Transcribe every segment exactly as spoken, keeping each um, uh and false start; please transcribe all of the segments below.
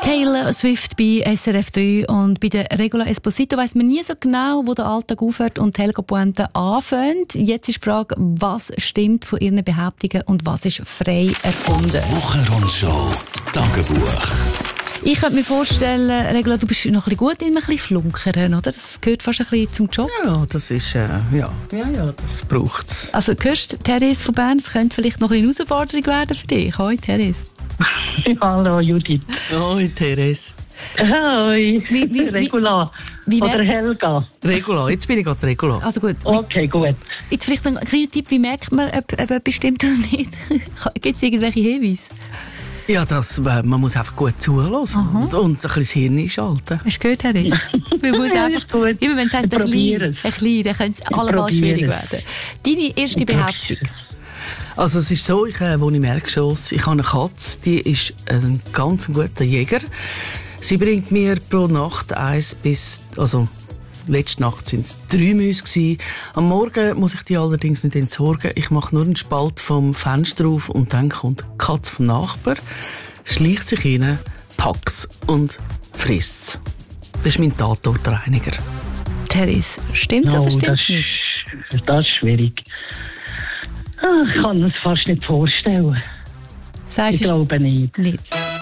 Taylor Swift bei S R F drei und bei der Regula Esposito weiss man nie so genau, wo der Alltag aufhört und Helga Pointe anfängt. Jetzt ist die Frage, was stimmt von ihren Behauptungen und was ist frei erfunden? Wochenrundschau Tagebuch. Ich könnte mir vorstellen, Regula, du bist noch ein bisschen gut in ein bisschen flunkern, oder? Das gehört fast ein bisschen zum Job. Ja, das ist, äh, ja, ja, ja, das braucht es. Also, hörst du, Therese von Bern, das könnte vielleicht noch eine Herausforderung werden für dich. Hoi, Therese. Hallo Judith. Hoi, Therese. Hoi, Wie- wie- Regula. wie Oder wer- Helga. Regula, jetzt bin ich gerade Regula. Also gut. Okay, gut. Jetzt vielleicht ein kleiner Tipp, wie merkt man, ob, ob etwas stimmt oder nicht? Gibt es irgendwelche Hinweise? Ja, das, äh, man muss einfach gut zuhören und, und ein bisschen das Hirn einschalten. Hast du gehört, Therese? Man muss Ja, einfach, ist gut. immer wenn es heisst, Ich ein klein, probiere es. ein klein, dann könnte es allemal probiere schwierig es. werden. Deine erste Behauptung. Also es ist so, ich äh, wohne im Erdgeschoss, ich habe eine Katze, die ist ein ganz guter Jäger. Sie bringt mir pro Nacht eins bis, also letzte Nacht waren es drei Mäuse gewesen. Am Morgen muss ich die allerdings nicht entsorgen. Ich mache nur einen Spalt vom Fenster auf und dann kommt die Katze vom Nachbar, schleicht sich rein, packt's und frisst's. Das ist mein Tatortreiniger. Therese, stimmt es Oh, oder das, stimmt es nicht? ist- das ist schwierig. Ah, Ich kann es fast nicht vorstellen. Sagst Ich du glaube nicht. nicht?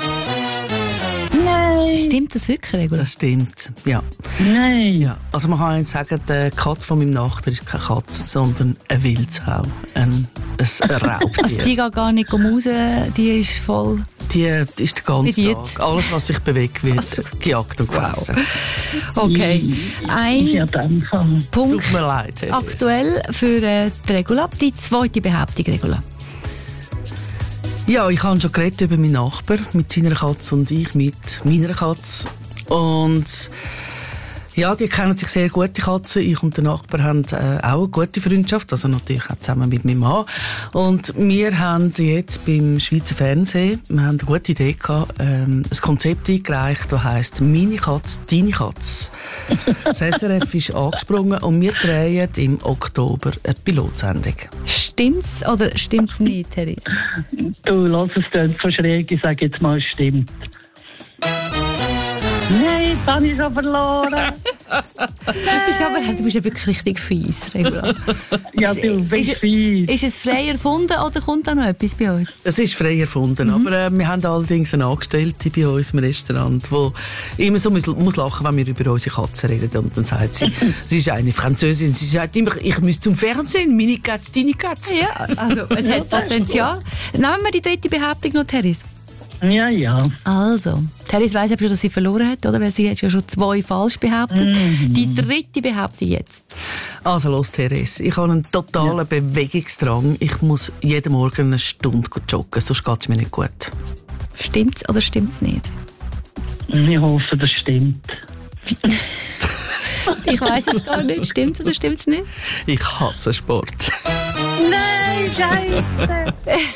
Nein. Stimmt das wirklich, Regula? Das stimmt, ja. Nein. Ja, also man kann sagen, die Katze von meinem Nachbar ist keine Katze, sondern eine Wildsau, ein, ein Raubtier. Also die geht gar nicht raus, die ist voll... Die ist den ganzen Vidiert. Tag. Alles, was sich bewegt, wird Also, gejagt und gefressen. Okay, ein Ja, dann kann. Punkt Tut mir leid. Therese. aktuell für äh, die Regula. Die zweite Behauptung, Regula. Ja, ich habe schon geredet über meinen Nachbar mit seiner Katze und ich mit meiner Katze. Und ja, die kennen sich sehr gut, die Katzen. Ich und der Nachbar haben äh, auch eine gute Freundschaft, also natürlich auch zusammen mit meinem Mann. Und wir haben jetzt beim Schweizer Fernsehen, wir haben eine gute Idee gehabt, ähm, ein Konzept eingereicht, das heisst «Meine Katze, deine Katze». Das S R F ist angesprungen und wir drehen im Oktober eine Pilotsendung. Stimmt's oder stimmt's nicht, Therese? Du, lass es dann so schräg, ich sage jetzt mal, es stimmt. Nein, dann habe ich schon verloren. Du bist aber du bist ja wirklich richtig fies, Regula. Ja, Ist- du bist ist- fies. Ist es frei erfunden oder kommt da noch etwas bei uns? Es ist frei erfunden, Mhm. aber äh, wir haben allerdings eine Angestellte bei uns im Restaurant, die immer so muss, muss lachen, wenn wir über unsere Katze reden. Und dann sagt sie, sie ist eine Französin, sie sagt immer, ich muss zum Fernsehen, meine Katze, deine Katze. Ja, also es hat Potenzial. Nehmen wir die dritte Behauptung noch, Therese. Ja, ja. Also, Therese weiss eben schon, dass sie verloren hat, oder? Weil sie hat ja schon zwei falsch behauptet. Die dritte Behauptung jetzt. Also los, Therese, ich habe einen totalen Bewegungsdrang. Ich muss jeden Morgen eine Stunde joggen, sonst geht es mir nicht gut. Stimmt's oder stimmt's nicht? Ich hoffe, das stimmt. Ich weiss es gar nicht. Stimmt's oder stimmt's nicht? Ich hasse Sport. Nein, Scheiße.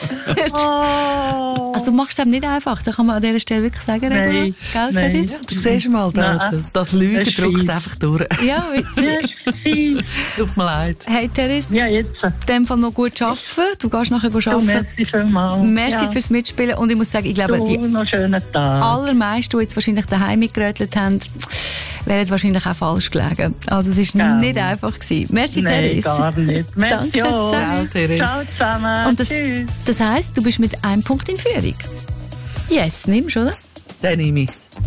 Oh. Also du machst es eben nicht einfach. Das kann man an dieser Stelle wirklich sagen, Regula. Nein, Gell, nein. Therese? Du siehst mal, da, Nein. das Lügen Das ist drückt fies. einfach durch. Ja, Das witzig. ist fies. Tut mir leid. Hey Therese, Ja, jetzt. in dem Fall noch gut arbeiten. Du gehst nachher Du, arbeiten. merci vielmals. Merci ja. fürs Mitspielen. Und ich muss sagen, ich glaube, Du, die noch einen schönen Tag. allermeisten, die jetzt wahrscheinlich daheim mitgerötelt haben, wären wahrscheinlich auch falsch gelegen. Also es war Ja. nicht einfach gewesen. Merci, Nein, Therese. gar nicht. Merci Danke, auch. Sally. Ciao, Therese. Ciao zusammen. Und das, Tschüss. das heisst, du bist mit einem Punkt in Führung. Yes, nimmst du, oder? Den nehme ich.